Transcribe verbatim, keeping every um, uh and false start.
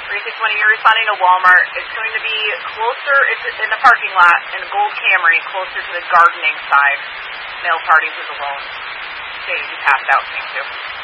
three six one, you're responding to Walmart. It's going to be closer, it's in the parking lot in a gold Camry, closer to the gardening side. Male parties is alone. They you passed out, thank you.